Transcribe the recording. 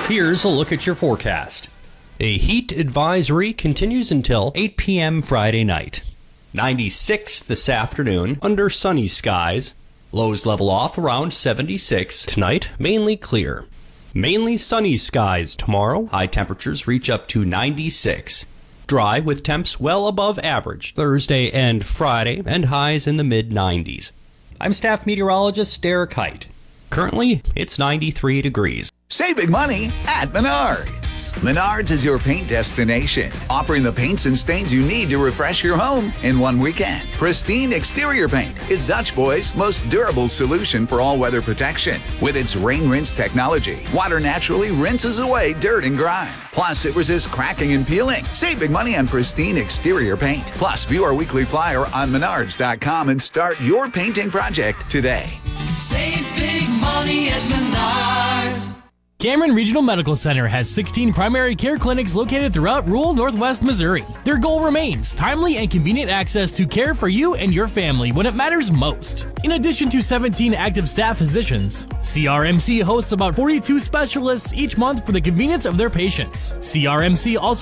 Here's a look at your forecast. A heat advisory continues until 8 p.m. Friday night. 96 this afternoon under sunny skies. Lows level off around 76. Tonight, mainly clear. Mainly sunny skies tomorrow. High temperatures reach up to 96. Dry with temps well above average Thursday and Friday and highs in the mid-90s. I'm staff meteorologist Derek Height. Currently, it's 93 degrees. Save big money at Menards. Menards is your paint destination, offering the paints and stains you need to refresh your home in one weekend. Pristine Exterior Paint is Dutch Boy's most durable solution for all-weather protection. With its rain rinse technology, water naturally rinses away dirt and grime. Plus, it resists cracking and peeling. Save big money on Pristine Exterior Paint. Plus, view our weekly flyer on menards.com and start your painting project today. Save big money at Menards. Cameron Regional Medical Center has 16 primary care clinics located throughout rural northwest Missouri. Their goal remains timely and convenient access to care for you and your family when it matters most. In addition to 17 active staff physicians, CRMC hosts about 42 specialists each month for the convenience of their patients. CRMC also